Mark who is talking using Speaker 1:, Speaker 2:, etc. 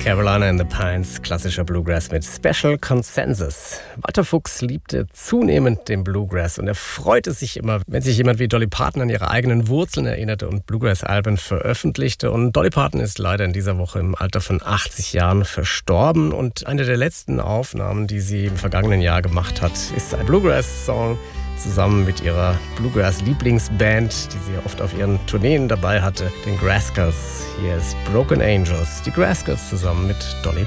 Speaker 1: Carolina in the Pines, klassischer Bluegrass mit Special Consensus. Walter Fuchs liebte zunehmend den Bluegrass und er freute sich immer, wenn sich jemand wie Dolly Parton an ihre eigenen Wurzeln erinnerte und Bluegrass-Alben veröffentlichte. Und Dolly Parton ist leider in dieser Woche im Alter von 80 Jahren verstorben. Und eine der letzten Aufnahmen, die sie im vergangenen Jahr gemacht hat, ist ein Bluegrass-Song zusammen mit ihrer Bluegrass-Lieblingsband, die sie oft auf ihren Tourneen dabei hatte, den Graskels. Hier ist Broken Angels, die Graskels zusammen mit Dolly